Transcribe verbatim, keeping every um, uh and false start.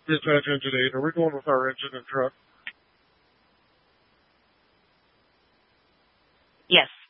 Dispatch Engine eight, are we going with our engine and truck? Yes.